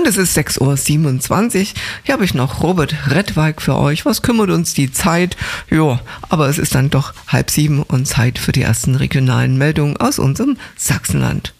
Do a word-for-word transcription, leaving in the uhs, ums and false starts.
Und es ist sechs Uhr siebenundzwanzig. Hier habe ich noch Robert Redweig für euch. Was kümmert uns die Zeit? Jo, aber es ist dann doch halb sieben und Zeit für die ersten regionalen Meldungen aus unserem Sachsenland.